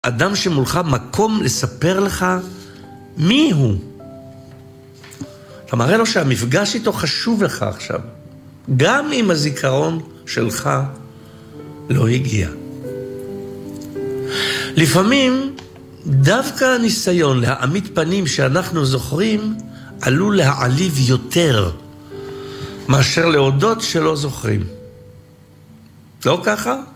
אדם שמולך מקום לספר לך מי הוא. אתה מראה לו שהמפגש איתו חשוב לך עכשיו, גם אם הזיכרון שלך לא הגיע. לפעמים דווקא הניסיון להעמיד פנים שאנחנו זוכרים עלול להעליב יותר מאשר להודות שלא זוכרים. לא ככה?